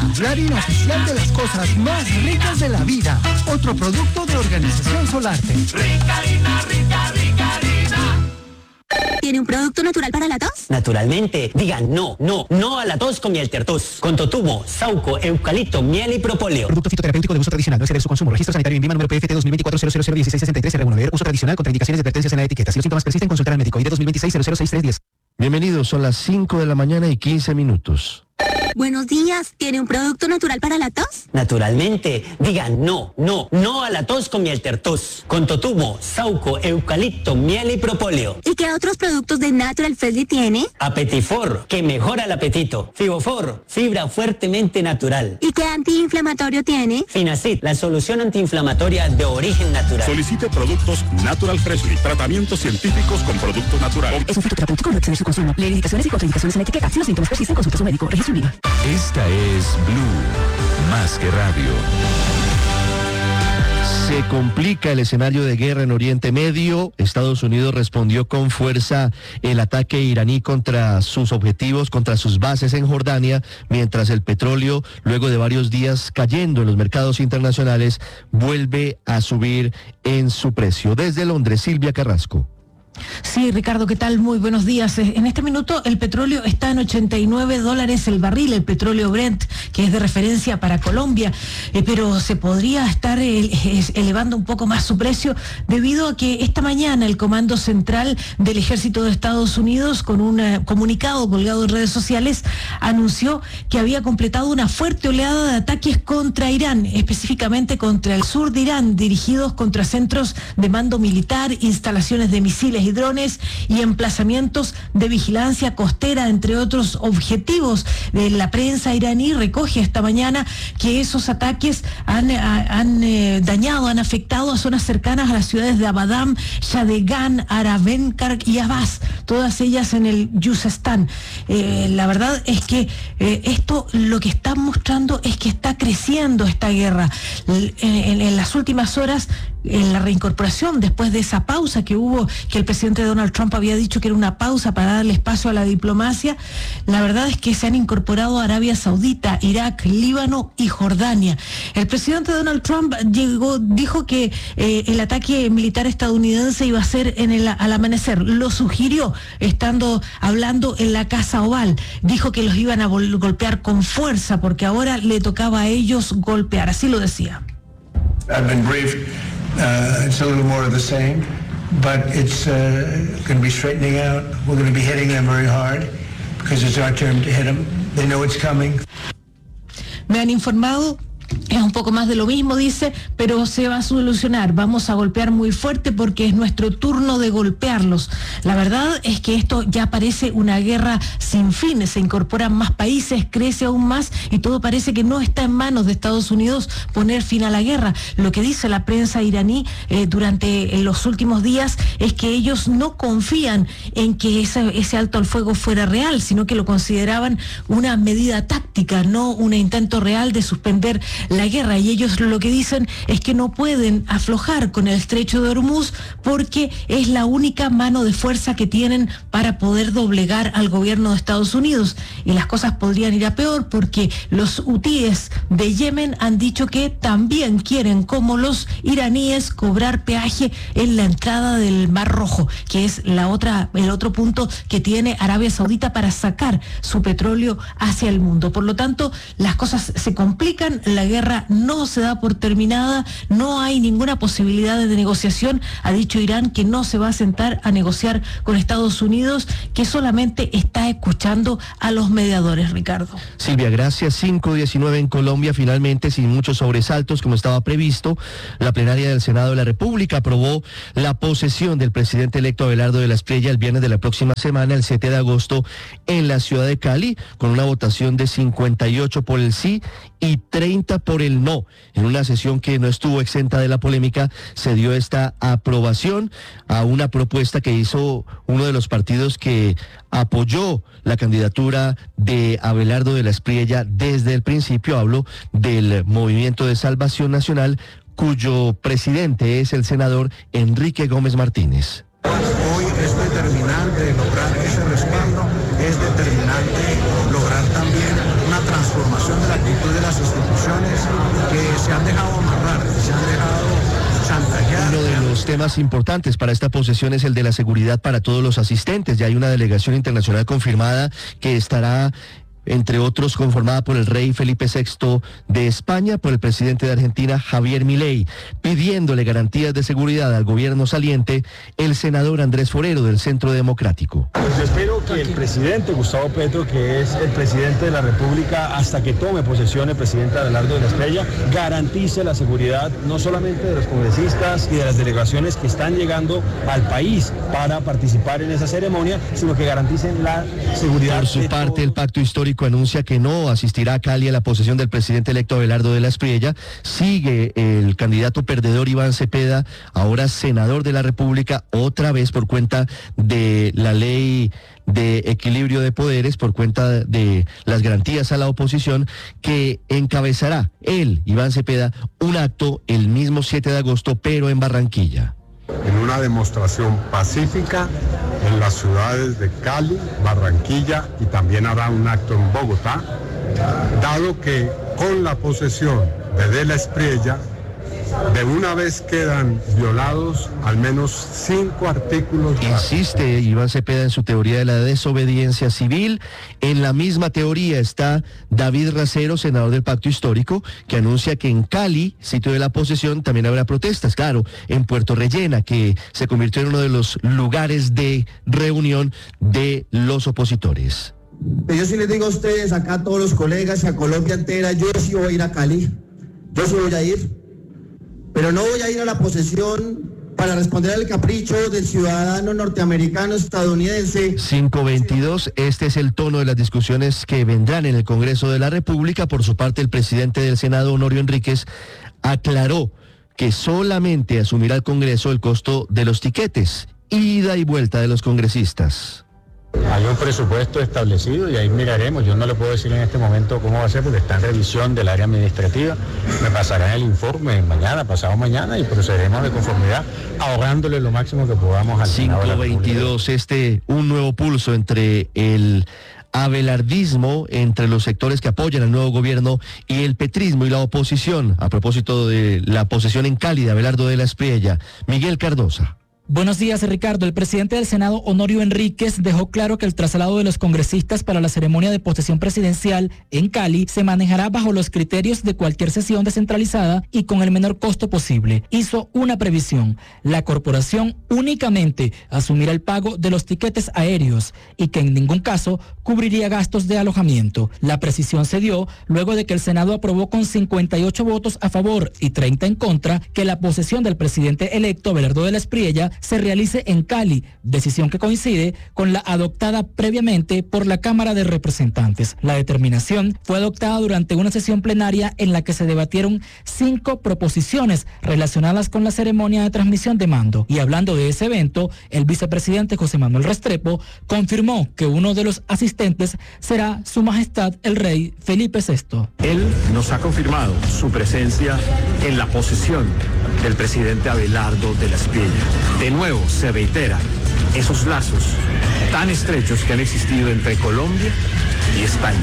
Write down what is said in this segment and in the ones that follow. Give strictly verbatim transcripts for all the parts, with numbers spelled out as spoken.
la harina oficial de las cosas más ricas de la vida. Otro producto de Organización Solarte. Rica harina, rica, rica harina. ¿Tiene un producto natural para la tos? Naturalmente. Digan no, no, no a la tos con miel tertus. Con totumo, sauco, eucalipto, miel y propóleo. Producto fitoterapéutico de uso tradicional. No exceder su consumo. Registro sanitario INVIMA número P F T dos mil veinticuatro cero cero cero dieciséis sesenta y tres R uno. Uso tradicional. Contraindicaciones y advertencias en la etiqueta. Si los síntomas persisten, consultar al médico. I D dos mil veintiséis cero cero seis tres diez. Bienvenidos, son las cinco de la mañana y quince minutos. Buenos días, ¿tiene un producto natural para la tos? Naturalmente. Digan no, no, no a la tos con miel tertus. Con totumo, sauco, eucalipto, miel y propóleo. ¿Y qué otros productos de Natural Freshly tiene? Apetifor, que mejora el apetito. Fibofor, fibra fuertemente natural. ¿Y qué antiinflamatorio tiene? Finacid, la solución antiinflamatoria de origen natural. Solicite productos Natural Freshly, tratamientos científicos con producto natural. Es un fitoterapéutico, no exceder su consumo. Lee indicaciones y contraindicaciones en la etiqueta. Si los síntomas persisten, consulte a su médico. Registro INVIMA. Esta es Blue, más que radio. Se complica el escenario de guerra en Oriente Medio. Estados Unidos respondió con fuerza el ataque iraní contra sus objetivos, contra sus bases en Jordania, mientras el petróleo, luego de varios días cayendo en los mercados internacionales, vuelve a subir en su precio. Desde Londres, Silvia Carrasco. Sí, Ricardo, ¿qué tal? Muy buenos días. En este minuto el petróleo está en ochenta y nueve dólares el barril, el petróleo Brent, que es de referencia para Colombia, eh, pero se podría estar eh, elevando un poco más su precio debido a que esta mañana el Comando Central del Ejército de Estados Unidos, con un eh, comunicado colgado en redes sociales, anunció que había completado una fuerte oleada de ataques contra Irán, específicamente contra el sur de Irán, dirigidos contra centros de mando militar, instalaciones de misiles y drones y emplazamientos de vigilancia costera, entre otros objetivos. Eh, la prensa iraní recoge esta mañana que esos ataques han, a, han eh, dañado, han afectado a zonas cercanas a las ciudades de Abadam, Shadegan, Aravenkar y Abbas, todas ellas en el Yuzestán. Eh, la verdad es que eh, esto lo que está mostrando es que está creciendo esta guerra. En, en, en las últimas horas, en la reincorporación, después de esa pausa que hubo, que el presidente Donald Trump había dicho que era una pausa para darle espacio a la diplomacia, la verdad es que se han incorporado Arabia Saudita, Irak, Líbano y Jordania. El presidente Donald Trump llegó, dijo que eh, el ataque militar estadounidense iba a ser en el, al amanecer. Lo sugirió estando hablando en la Casa Oval. Dijo que los iban a golpear con fuerza porque ahora le tocaba a ellos golpear. Así lo decía. I've been briefed. Uh, it's a little more of the same, but it's uh, going to be straightening out. We're going to be hitting them very hard because it's our turn to hit them. They know it's coming. Me han informado. Es un poco más de lo mismo, dice, pero se va a solucionar. Vamos a golpear muy fuerte porque es nuestro turno de golpearlos. La verdad es que esto ya parece una guerra sin fin. Se incorporan más países, crece aún más y todo parece que no está en manos de Estados Unidos poner fin a la guerra. Lo que dice la prensa iraní eh, durante los últimos días es que ellos no confían en que ese, ese alto al fuego fuera real, sino que lo consideraban una medida táctica, no un intento real de suspender la guerra, y ellos lo que dicen es que no pueden aflojar con el estrecho de Hormuz porque es la única mano de fuerza que tienen para poder doblegar al gobierno de Estados Unidos, y las cosas podrían ir a peor porque los hutíes de Yemen han dicho que también quieren, como los iraníes, cobrar peaje en la entrada del Mar Rojo, que es la otra, el otro punto que tiene Arabia Saudita para sacar su petróleo hacia el mundo. Por lo tanto, las cosas se complican, la guerra no se da por terminada, no hay ninguna posibilidad de negociación. Ha dicho Irán que no se va a sentar a negociar con Estados Unidos, que solamente está escuchando a los mediadores, Ricardo. Silvia, gracias. cinco diecinueve en Colombia, finalmente, sin muchos sobresaltos como estaba previsto, la plenaria del Senado de la República aprobó la posesión del presidente electo Abelardo de la Espriella el viernes de la próxima semana, el siete de agosto, en la ciudad de Cali, con una votación de cincuenta y ocho por el sí y treinta por el no. En una sesión que no estuvo exenta de la polémica, se dio esta aprobación a una propuesta que hizo uno de los partidos que apoyó la candidatura de Abelardo de la Espriella desde el principio. Hablo del Movimiento de Salvación Nacional, cuyo presidente es el senador Enrique Gómez Martínez. Hoy es determinante lograr ese respaldo, es determinante lograr también una transformación de la actitud de la se han dejado amarrar, que se han dejado chantajear. Uno de los temas importantes para esta posesión es el de la seguridad para todos los asistentes. Ya hay una delegación internacional confirmada que estará, entre otros, conformada por el rey Felipe sexto de España, por el presidente de Argentina, Javier Milei. Pidiéndole garantías de seguridad al gobierno saliente, el senador Andrés Forero, del Centro Democrático. Yo espero que el presidente Gustavo Petro, que es el presidente de la República, hasta que tome posesión el presidente Abelardo de la Espriella, garantice la seguridad no solamente de los congresistas y de las delegaciones que están llegando al país para participar en esa ceremonia, sino que garanticen la seguridad. Por su parte, el Pacto Histórico anuncia que no asistirá a Cali a la posesión del presidente electo Abelardo de la Espriella. Sigue el candidato perdedor Iván Cepeda, ahora senador de la República, otra vez por cuenta de la ley de equilibrio de poderes, por cuenta de las garantías a la oposición, que encabezará él, Iván Cepeda, un acto el mismo siete de agosto, pero en Barranquilla. En una demostración pacífica en las ciudades de Cali, Barranquilla, y también hará un acto en Bogotá, dado que con la posesión de De la Espriella, de una vez quedan violados al menos cinco artículos. Insiste Iván Cepeda en su teoría de la desobediencia civil. En la misma teoría está David Racero, senador del Pacto Histórico, que anuncia que en Cali, sitio de la posesión, también habrá protestas. Claro, en Puerto Rellena, que se convirtió en uno de los lugares de reunión de los opositores. Yo sí les digo a ustedes, acá a todos los colegas y a Colombia entera, yo sí voy a ir a Cali, yo sí voy a ir. Pero no voy a ir a la posesión para responder al capricho del ciudadano norteamericano estadounidense. cinco veintidós, este es el tono de las discusiones que vendrán en el Congreso de la República. Por su parte, el presidente del Senado, Honorio Enríquez, aclaró que solamente asumirá el Congreso el costo de los tiquetes, ida y vuelta de los congresistas. Hay un presupuesto establecido y ahí miraremos. Yo no le puedo decir en este momento cómo va a ser porque está en revisión del área administrativa. Me pasarán el informe mañana, pasado mañana, y procederemos de conformidad, ahorrándole lo máximo que podamos al Senado de la República. cinco veintidós, este, un nuevo pulso entre el abelardismo, entre los sectores que apoyan al nuevo gobierno, y el petrismo y la oposición, a propósito de la posesión en Cali de Abelardo de la Espriella. Miguel Cardosa. Buenos días, Ricardo. El presidente del Senado, Honorio Enríquez, dejó claro que el traslado de los congresistas para la ceremonia de posesión presidencial en Cali se manejará bajo los criterios de cualquier sesión descentralizada y con el menor costo posible. Hizo una previsión: la corporación únicamente asumirá el pago de los tiquetes aéreos y que en ningún caso cubriría gastos de alojamiento. La precisión se dio luego de que el Senado aprobó con cincuenta y ocho votos a favor y treinta en contra que la posesión del presidente electo Abelardo de la Espriella se realice en Cali, decisión que coincide con la adoptada previamente por la Cámara de Representantes. La determinación fue adoptada durante una sesión plenaria en la que se debatieron cinco proposiciones relacionadas con la ceremonia de transmisión de mando. Y hablando de ese evento, el vicepresidente José Manuel Restrepo confirmó que uno de los asistentes será Su Majestad el Rey Felipe sexto. Él nos ha confirmado su presencia en la posesión del presidente Abelardo de la Espriella. De nuevo se reiteran esos lazos tan estrechos que han existido entre Colombia y España.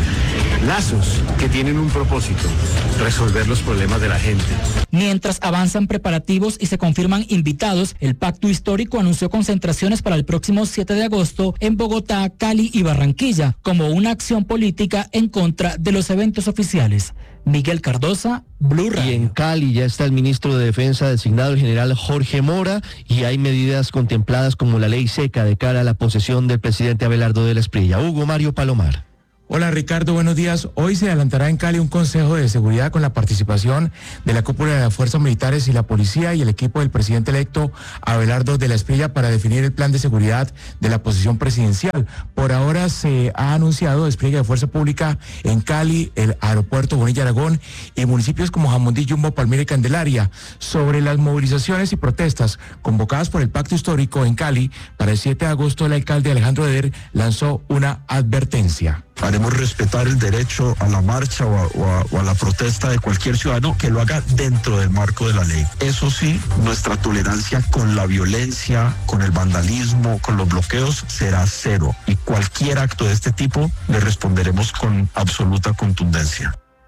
Lazos que tienen un propósito: resolver los problemas de la gente. Mientras avanzan preparativos y se confirman invitados, el Pacto Histórico anunció concentraciones para el próximo siete de agosto en Bogotá, Cali y Barranquilla, como una acción política en contra de los eventos oficiales. Miguel Cardosa, Blue Radio. Y en Cali ya está el ministro de Defensa designado, el general Jorge Mora, y hay medidas contempladas como la ley seca de cara a la posesión del presidente Abelardo de la Espriella. Hugo Mario Palomar. Hola Ricardo, buenos días. Hoy se adelantará en Cali un consejo de seguridad con la participación de la cúpula de las fuerzas militares y la policía y el equipo del presidente electo Abelardo de la Espriella para definir el plan de seguridad de la posesión presidencial. Por ahora se ha anunciado despliegue de fuerza pública en Cali, el aeropuerto Bonilla Aragón y municipios como Jamundí, Yumbo, Palmira y Candelaria. Sobre las movilizaciones y protestas convocadas por el Pacto Histórico en Cali para el siete de agosto, el alcalde Alejandro Eder lanzó una advertencia. Haremos respetar el derecho a la marcha o a, o, a, o a la protesta de cualquier ciudadano que lo haga dentro del marco de la ley. Eso sí, nuestra tolerancia con la violencia, con el vandalismo, con los bloqueos será cero. Y cualquier acto de este tipo le responderemos con absoluta contundencia.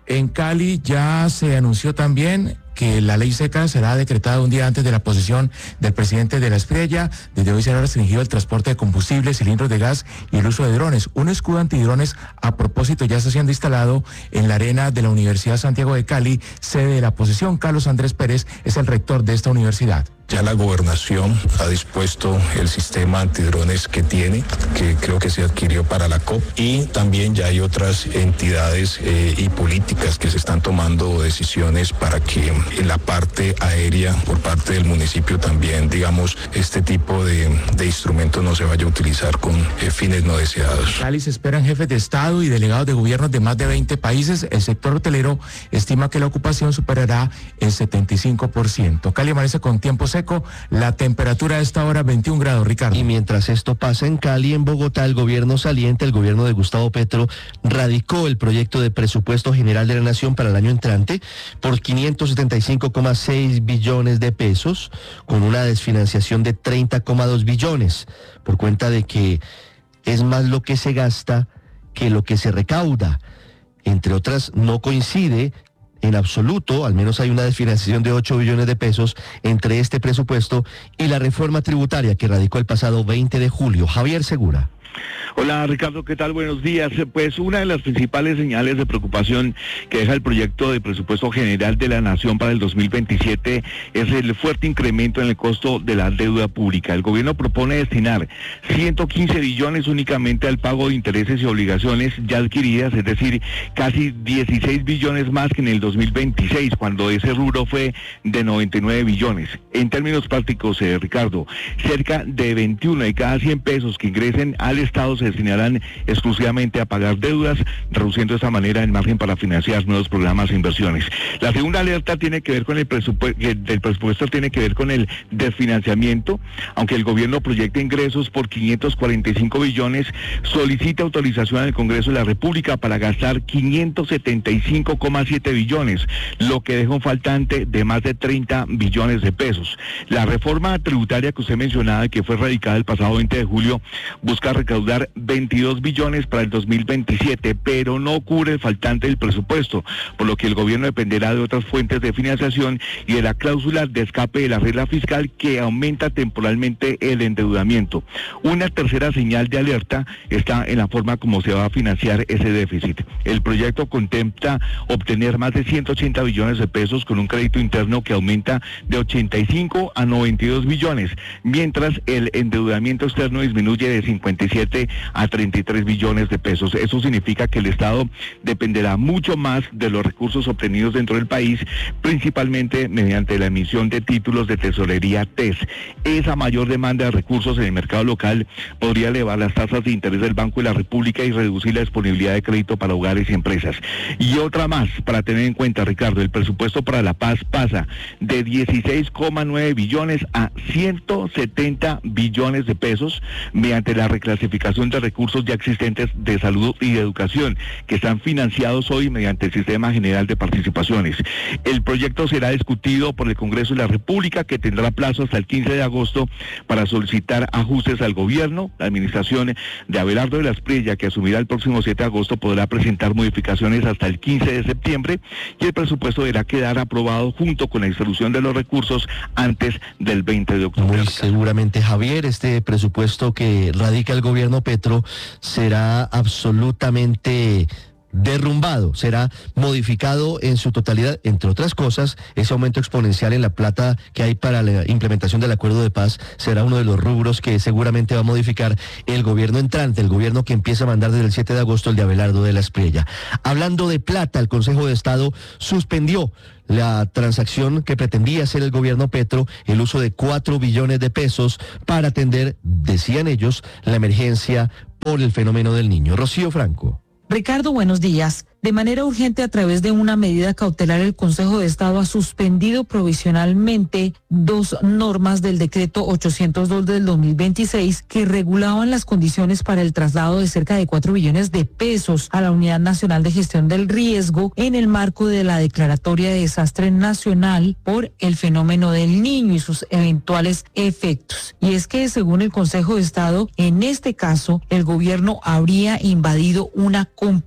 En Cali ya se anunció también que la ley seca será decretada un día antes de la posesión del presidente de la Espriella. Desde hoy será restringido el transporte de combustible, cilindros de gas y el uso de drones. Un escudo antidrones, a propósito, ya está siendo instalado en la arena de la Universidad Santiago de Cali, sede de la posesión. Carlos Andrés Pérez es el rector de esta universidad. Ya la gobernación ha dispuesto el sistema antidrones que tiene, que creo que se adquirió para la COP, y también ya hay otras entidades eh, y políticas que se están tomando decisiones para que en la parte aérea, por parte del municipio también, digamos, este tipo de, de instrumentos no se vaya a utilizar con eh, fines no deseados. En Cali se esperan jefes de Estado y delegados de gobiernos de más de veinte países. El sector hotelero estima que la ocupación superará el setenta y cinco por ciento. Cali amanece con tiempo seco. La temperatura a esta hora veintiún grados, Ricardo. Y mientras esto pasa en Cali, en Bogotá, el gobierno saliente, el gobierno de Gustavo Petro, radicó el proyecto de presupuesto general de la Nación para el año entrante por quinientos setenta y cinco coma seis billones de pesos, con una desfinanciación de treinta coma dos billones, por cuenta de que es más lo que se gasta que lo que se recauda. Entre otras, no coincide en absoluto, al menos hay una desfinanciación de ocho billones de pesos entre este presupuesto y la reforma tributaria que radicó el pasado veinte de julio. Javier Segura. Hola Ricardo, ¿qué tal? Buenos días. Pues una de las principales señales de preocupación que deja el proyecto de presupuesto general de la Nación para el dos mil veintisiete es el fuerte incremento en el costo de la deuda pública. El gobierno propone destinar ciento quince billones únicamente al pago de intereses y obligaciones ya adquiridas, es decir, casi dieciséis billones más que en el dos mil veintiséis, cuando ese rubro fue de noventa y nueve billones. En términos prácticos, eh, Ricardo, cerca de veintiuno de cada cien pesos que ingresen al Estado se destinarán exclusivamente a pagar deudas, reduciendo de esta manera el margen para financiar nuevos programas e inversiones. La segunda alerta tiene que ver con el presupuesto, el presupuesto tiene que ver con el desfinanciamiento. Aunque el gobierno proyecta ingresos por quinientos cuarenta y cinco billones, solicita autorización al Congreso de la República para gastar quinientos setenta y cinco coma siete billones, lo que deja un faltante de más de treinta billones de pesos. La reforma tributaria que usted mencionaba, que fue radicada el pasado veinte de julio, busca recaudar veintidós billones para el dos mil veintisiete, pero no cubre el faltante del presupuesto, por lo que el gobierno dependerá de otras fuentes de financiación y de la cláusula de escape de la regla fiscal que aumenta temporalmente el endeudamiento. Una tercera señal de alerta está en la forma como se va a financiar ese déficit. El proyecto contempla obtener más de ciento ochenta billones de pesos con un crédito interno que aumenta de ochenta y cinco a noventa y dos billones, mientras el endeudamiento externo disminuye de cincuenta y siete a treinta y tres billones de pesos. Eso significa que el Estado dependerá mucho más de los recursos obtenidos dentro del país, principalmente mediante la emisión de títulos de tesorería T E S. Esa mayor demanda de recursos en el mercado local podría elevar las tasas de interés del Banco de la República y reducir la disponibilidad de crédito para hogares y empresas. Y otra más, para tener en cuenta, Ricardo, el presupuesto para la paz pasa de dieciséis coma nueve billones a ciento setenta billones de pesos mediante la reclasificación de recursos ya existentes de salud y de educación, que están financiados hoy mediante el Sistema General de Participaciones. El proyecto será discutido por el Congreso de la República, que tendrá plazo hasta el quince de agosto para solicitar ajustes al gobierno. La administración de Abelardo de la Espriella, que asumirá el próximo siete de agosto, podrá presentar modificaciones hasta el quince de septiembre y el presupuesto deberá quedar aprobado junto con la distribución de los recursos antes del veinte de octubre. Muy seguramente, Javier, este presupuesto que radica el gobierno Petro será absolutamente derrumbado, será modificado en su totalidad, entre otras cosas. Ese aumento exponencial en la plata que hay para la implementación del acuerdo de paz será uno de los rubros que seguramente va a modificar el gobierno entrante, el gobierno que empieza a mandar desde el siete de agosto, el de Abelardo de la Espriella. Hablando de plata, el Consejo de Estado suspendió la transacción que pretendía hacer el gobierno Petro, el uso de cuatro billones de pesos para atender, decían ellos, la emergencia por el fenómeno del Niño. Rocío Franco. Ricardo, buenos días. De manera urgente, a través de una medida cautelar, el Consejo de Estado ha suspendido provisionalmente dos normas del decreto ochocientos dos del dos mil veintiséis que regulaban las condiciones para el traslado de cerca de cuatro billones de pesos a la Unidad Nacional de Gestión del Riesgo en el marco de la declaratoria de desastre nacional por el fenómeno del Niño y sus eventuales efectos. Y es que, según el Consejo de Estado, en este caso, el gobierno habría invadido una competencia